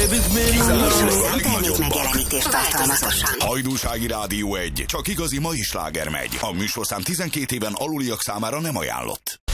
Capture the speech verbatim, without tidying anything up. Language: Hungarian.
Műsorszám termék megjelenítést tartalmazosan. Hajdúsági Rádió egy. Csak igazi mai sláger megy. A műsorszám tizenkét éven aluliak számára nem ajánlott.